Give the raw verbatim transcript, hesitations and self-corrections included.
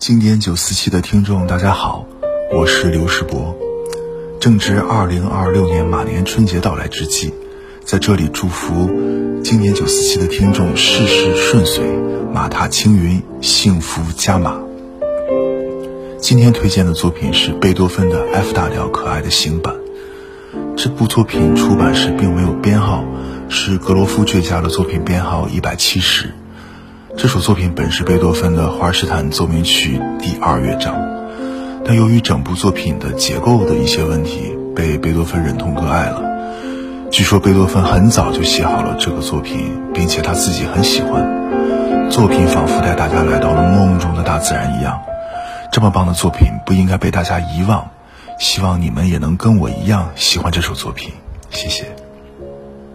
经典九四七的听众大家好，我是刘世博。正值二零二六年马年春节到来之际，在这里祝福经典九四七的听众事事顺遂，马踏青云，幸福加码。今天推荐的作品是贝多芬的 F 大调可爱的行版。这部作品出版时并没有编号，是格罗夫倔强的作品编号一百七十。这首作品本是贝多芬的华尔施坦奏鸣曲第二乐章，但由于整部作品的结构的一些问题，被贝多芬忍痛割爱了。据说贝多芬很早就写好了这个作品，并且他自己很喜欢。作品仿佛带大家来到了梦中的大自然一样，这么棒的作品不应该被大家遗忘。希望你们也能跟我一样喜欢这首作品，谢谢。